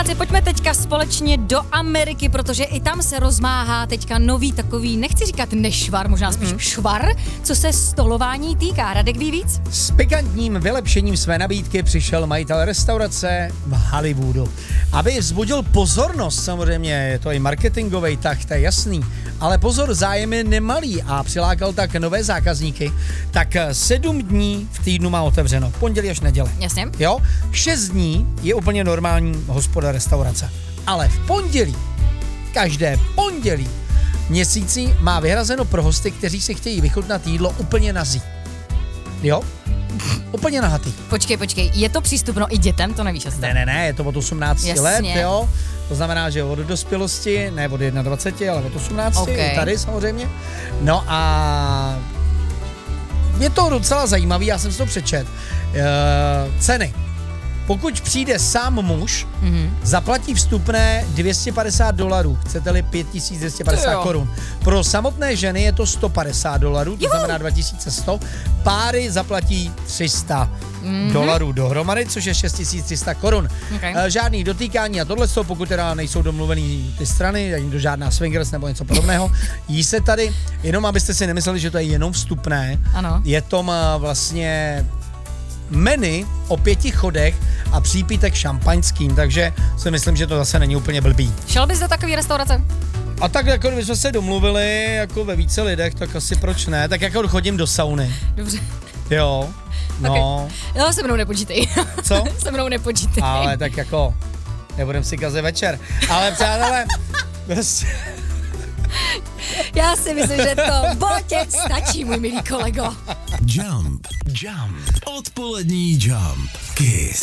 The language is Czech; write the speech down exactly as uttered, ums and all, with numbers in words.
Pojďme teďka společně do Ameriky, protože i tam se rozmáhá teďka nový takový, nechci říkat nešvar, možná spíš mm-hmm. švar, co se stolování týká. Radek ví víc? S pikantním vylepšením své nabídky přišel majitel restaurace v Hollywoodu. Aby vzbudil pozornost, samozřejmě je to i marketingový tah, to je jasný, ale pozor, zájem je nemalý a přilákal tak nové zákazníky, tak sedm dní v týdnu má otevřeno, pondělí až neděle. Jasně. Jo, šest dní je úplně normální hospoda restaurace, ale v pondělí, každé pondělí měsíci má vyhrazeno pro hosty, kteří si chtějí vychutnat jídlo úplně nazí. Jo? Úplně nahatý. Počkej, počkej, je to přístupno i dětem, to nevíš asi? Ne, ne, ne, je to od osmnácti Jasně. let, jo. To znamená, že od dospělosti, ne od dvaceti jedna, ale od osmnácti, okay. Tady samozřejmě. No a je to docela zajímavý, já jsem si to přečet. E, ceny. Pokud přijde sám muž, mm-hmm. zaplatí vstupné dvě stě padesát dolarů, chcete-li pět tisíc dvě stě padesát korun. Pro samotné ženy je to sto padesát dolarů, to Juhu. znamená dva tisíce sto. Páry zaplatí tři sta mm-hmm. dolarů dohromady, což je šest tisíc tři sta korun. Okay. Žádný dotýkání a tohle, pokud teda nejsou domluvený ty strany, ani to žádná swingers nebo něco podobného. Jí se tady, jenom abyste si nemysleli, že to je jenom vstupné, ano. Je tom vlastně menu o pěti chodech a přípitek šampaňským, takže si myslím, že to zase není úplně blbý. Šel bys do takové restaurace? A tak jako když jsme se domluvili jako ve více lidech, tak asi proč ne, tak jako chodím do sauny. Dobře. Jo, no. Okay. No, se mnou nepočítej. Co? Se mnou nepočítej. Ale tak jako, nebudem si kazit večer, ale přátelé, prostě... Já si myslím, že to Botěk stačí, můj milý kolego. Jump, jump, odpolední Jump, Kiss.